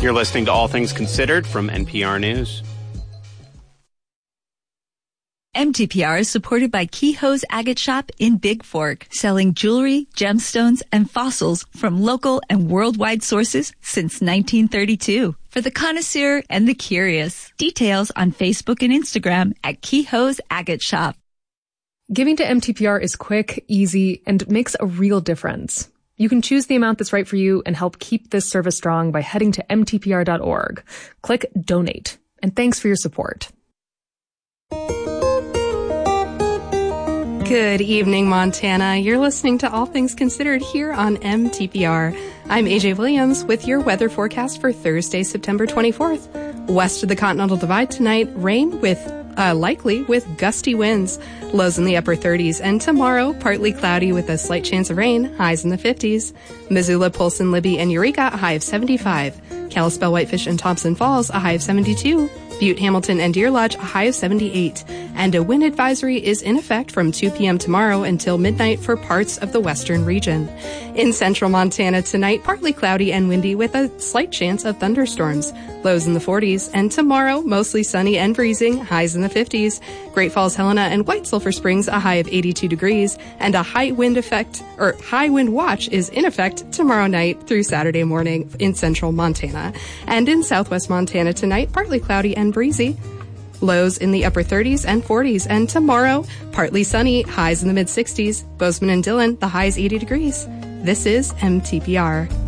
You're listening to All Things Considered from NPR News. MTPR is supported by Kehoe's Agate Shop in Big Fork, selling jewelry, gemstones, and fossils from local and worldwide sources since 1932. For the connoisseur and the curious, details on Facebook and Instagram at Kehoe's Agate Shop. Giving to MTPR is quick, easy, and makes a real difference. You can choose the amount that's right for you and help keep this service strong by heading to mtpr.org. Click Donate. And thanks for your support. Good evening, Montana. You're listening to All Things Considered here on MTPR. I'm AJ Williams with your weather forecast for Thursday, September 24th. West of the Continental Divide tonight, rain with likely with gusty winds, lows in the upper 30s, and tomorrow partly cloudy with a slight chance of rain, highs in the 50s. Missoula, Polson, Libby, and Eureka, a high of 75. Kalispell, Whitefish, and Thompson Falls, a high of 72. Butte, Hamilton, and Deer Lodge, a high of 78. And a wind advisory is in effect from 2 p.m. tomorrow until midnight for parts of the western region. In central Montana tonight, partly cloudy and windy with a slight chance of thunderstorms. Lows in the 40s. And tomorrow, mostly sunny and freezing, highs in the 50s. Great Falls, Helena, and White Sulphur Springs, a high of 82 degrees. And a high wind watch is in effect tomorrow night through Saturday morning in central Montana. And in southwest Montana tonight, partly cloudy and breezy. Lows in the upper 30s and 40s. And tomorrow, partly sunny, highs in the mid 60s. Bozeman and Dillon, the highs 80 degrees. This is MTPR.